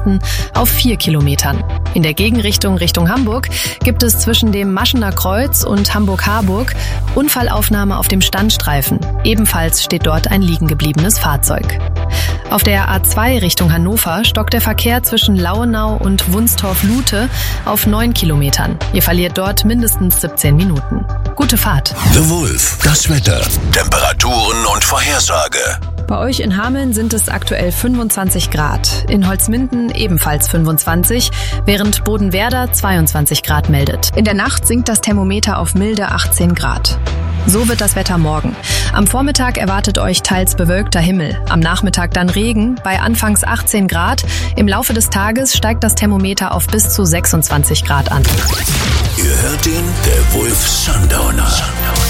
Nordwesten auf 4 Kilometern. In der Gegenrichtung Richtung Hamburg gibt es zwischen dem Maschener Kreuz und Hamburg-Harburg Unfallaufnahme auf dem Standstreifen. Ebenfalls steht dort ein liegen gebliebenes Fahrzeug. Auf der A2 Richtung Hannover stockt der Verkehr zwischen Lauenau und Wunstorf-Lute auf 9 Kilometern. Ihr verliert dort mindestens 17 Minuten. Gute Fahrt. The Wolf, das Wetter, Temperaturen und Vorhersage. Bei euch in Hameln sind es aktuell 25 Grad. In Holzminden ebenfalls 25, während Bodenwerder 22 Grad meldet. In der Nacht sinkt das Thermometer auf milde 18 Grad. So wird das Wetter morgen. Am Vormittag erwartet euch teils bewölkter Himmel. Am Nachmittag dann Regen, bei anfangs 18 Grad. Im Laufe des Tages steigt das Thermometer auf bis zu 26 Grad an. Ihr hört ihn, der Wolf Sundowner.